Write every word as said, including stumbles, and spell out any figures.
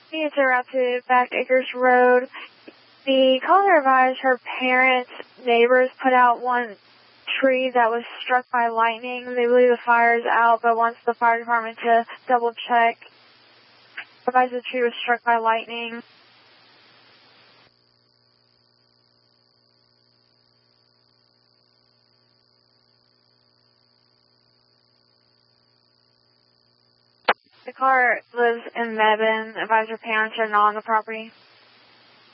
It's a route to Back Acres Road. The caller advised her parents' neighbors put out one tree that was struck by lightning. They believe the fire is out, but wants the fire department to double check. Advised the tree was struck by lightning. The caller lives in Mebane. Advised her parents are not on the property.